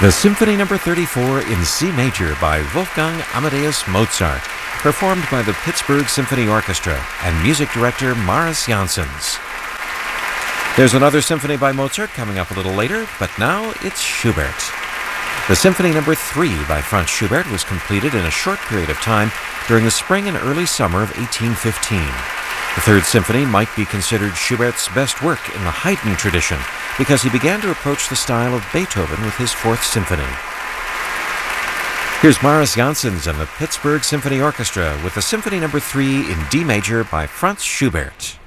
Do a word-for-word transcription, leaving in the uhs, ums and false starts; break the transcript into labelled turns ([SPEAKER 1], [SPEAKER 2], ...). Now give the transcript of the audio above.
[SPEAKER 1] The Symphony Number thirty-four in C major by Wolfgang Amadeus Mozart, performed by the Pittsburgh Symphony Orchestra and music director Maris Janssens. There's another symphony by Mozart coming up a little later, but now it's Schubert. The Symphony Number three by Franz Schubert was completed in a short period of time during the spring and early summer of eighteen fifteen. The Third Symphony might be considered Schubert's best work in the Haydn tradition because he began to approach the style of Beethoven with his Fourth Symphony. Here's Maris Janssens and the Pittsburgh Symphony Orchestra with the Symphony Number three in D major by Franz Schubert.